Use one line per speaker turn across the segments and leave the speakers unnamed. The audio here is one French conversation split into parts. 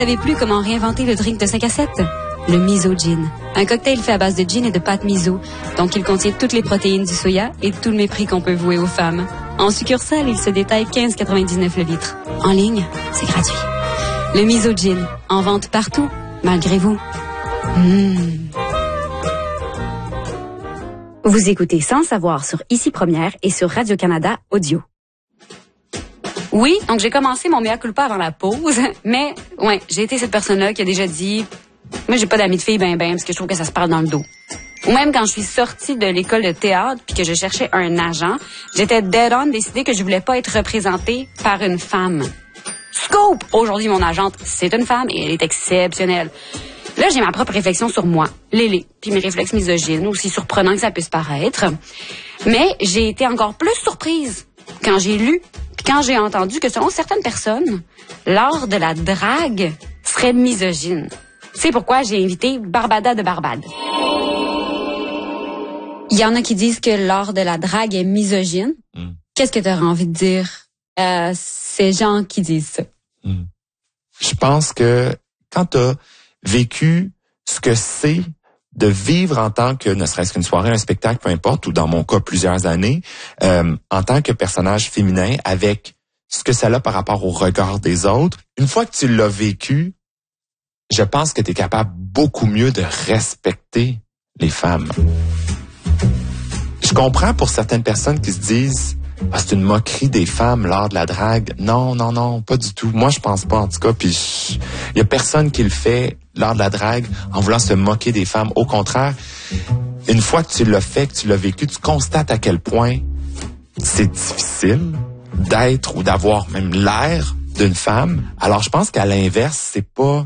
Vous savez plus comment réinventer le drink de 5 à 7? Le Miso Gin. Un cocktail fait à base de gin et de pâte miso. Donc, il contient toutes les protéines du soya et tout le mépris qu'on peut vouer aux femmes. En succursale, il se détaille 15,99 le litre. En ligne, c'est gratuit. Le Miso Gin. En vente partout, malgré vous. Vous écoutez Sans savoir sur Ici Première et sur Radio-Canada Audio. Oui, donc j'ai commencé mon mea culpa avant la pause, mais ouais, j'ai été cette personne-là qui a déjà dit « Moi, j'ai pas d'amis de filles ben parce que je trouve que ça se parle dans le dos. » Ou même quand je suis sortie de l'école de théâtre puis que je cherchais un agent, j'étais dead on décidée que je voulais pas être représentée par une femme. Scoop! Aujourd'hui, mon agente, c'est une femme et elle est exceptionnelle. Là, j'ai ma propre réflexion sur moi, Lélé, puis mes réflexes misogynes, aussi surprenants que ça puisse paraître. Mais j'ai été encore plus surprise quand j'ai lu, puis quand j'ai entendu que selon certaines personnes, l'art de la drague serait misogyne. C'est pourquoi j'ai invité Barbada de Barbade. Il y en a qui disent que l'art de la drague est misogyne. Qu'est-ce que tu aurais envie de dire à ces gens qui disent ça?
Je pense que quand tu as vécu ce que c'est de vivre en tant que, ne serait-ce qu'une soirée, un spectacle, peu importe, ou dans mon cas, plusieurs années, en tant que personnage féminin, avec ce que ça a par rapport au regard des autres, une fois que tu l'as vécu, je pense que tu es capable beaucoup mieux de respecter les femmes. Je comprends pour certaines personnes qui se disent « Ah, c'est une moquerie des femmes, l'art de la drague. » Non, pas du tout. Moi, je pense pas, en tout cas. Puis, il y a personne qui le fait, l'art de la drague, en voulant se moquer des femmes. Au contraire, une fois que tu l'as fait, que tu l'as vécu, tu constates à quel point c'est difficile d'être ou d'avoir même l'air d'une femme. Alors, je pense qu'à l'inverse, c'est pas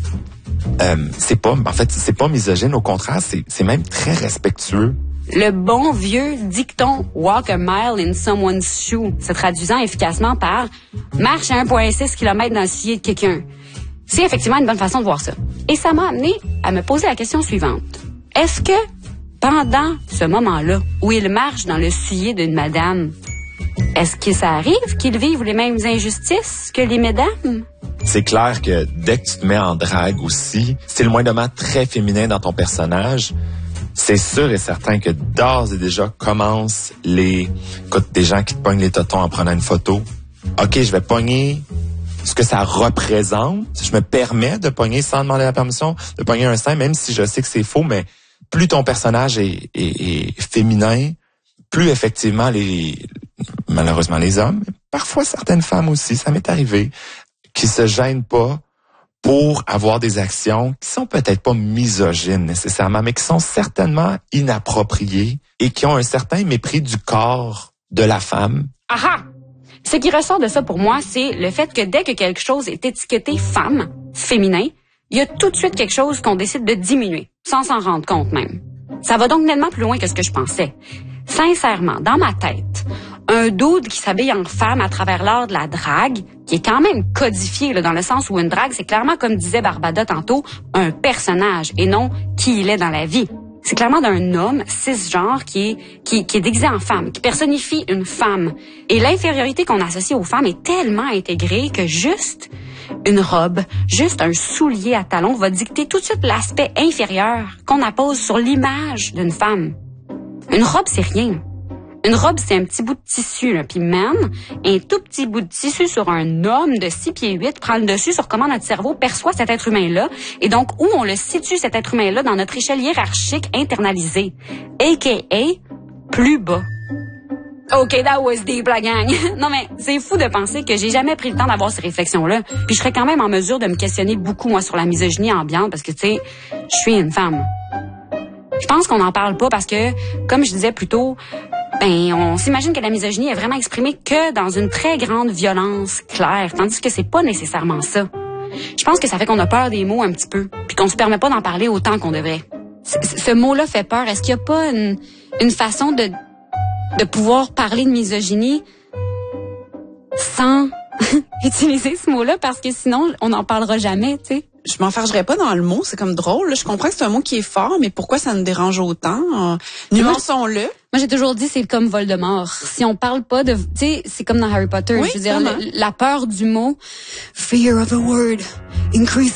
misogyne. Au contraire, c'est même très respectueux.
Le bon vieux dicton « walk a mile in someone's shoe » se traduisant efficacement par « marche à 1,6 km dans le soulier de quelqu'un ». C'est effectivement une bonne façon de voir ça. Et ça m'a amené à me poser la question suivante. Est-ce que, pendant ce moment-là, où il marche dans le soulier d'une madame, est-ce que ça arrive qu'ils vivent les mêmes injustices que les mesdames?
C'est clair que dès que tu te mets en drague aussi, c'est le moindrement très féminin dans ton personnage. C'est sûr et certain que d'ores et déjà commencent des gens qui te pognent les totons en prenant une photo. OK, je vais pogner ce que ça représente. Je me permets de pogner sans demander la permission, de pogner un sein, même si je sais que c'est faux, mais plus ton personnage est féminin, plus effectivement malheureusement les hommes, parfois certaines femmes aussi, ça m'est arrivé, qui se gênent pas pour avoir des actions qui sont peut-être pas misogynes nécessairement, mais qui sont certainement inappropriées et qui ont un certain mépris du corps de la femme.
Aha! Ce qui ressort de ça pour moi, c'est le fait que dès que quelque chose est étiqueté femme, féminin, il y a tout de suite quelque chose qu'on décide de diminuer, sans s'en rendre compte même. Ça va donc nettement plus loin que ce que je pensais. Sincèrement, dans ma tête, un dude qui s'habille en femme à travers l'art de la drague, qui est quand même codifié là, dans le sens où une drague, c'est clairement, comme disait Barbada tantôt, un personnage et non qui il est dans la vie. C'est clairement d'un homme cisgenre qui est déguisé en femme, qui personnifie une femme. Et l'infériorité qu'on associe aux femmes est tellement intégrée que juste une robe, juste un soulier à talons va dicter tout de suite l'aspect inférieur qu'on appose sur l'image d'une femme. Une robe, c'est rien. Une robe, c'est un petit bout de tissu, là. Puis man, un tout petit bout de tissu sur un homme de 6 pieds 8 prend le dessus sur comment notre cerveau perçoit cet être humain-là. Et donc, où on le situe, cet être humain-là, dans notre échelle hiérarchique internalisée. A.K.A. plus bas. OK, that was deep, la gang. Non, mais c'est fou de penser que j'ai jamais pris le temps d'avoir ces réflexions-là. Puis je serais quand même en mesure de me questionner beaucoup, moi, sur la misogynie ambiante, parce que, tu sais, je suis une femme. Je pense qu'on n'en parle pas parce que, comme je disais plus tôt, on s'imagine que la misogynie est vraiment exprimée que dans une très grande violence claire, tandis que c'est pas nécessairement ça. Je pense que ça fait qu'on a peur des mots un petit peu, puis qu'on se permet pas d'en parler autant qu'on devrait. Ce mot-là fait peur. Est-ce qu'il y a pas une façon de pouvoir parler de misogynie sans utiliser ce mot-là, parce que sinon, on n'en parlera jamais, tu sais?
je m'enfargerais pas dans le mot, c'est comme drôle. Là. Je comprends que c'est un mot qui est fort, mais pourquoi ça nous dérange autant? Nuançons-le.
Moi, j'ai toujours dit, c'est comme Voldemort. Si on parle pas de, tu sais, c'est comme dans Harry Potter.
Oui,
je veux dire, la peur du mot, fear of a word increases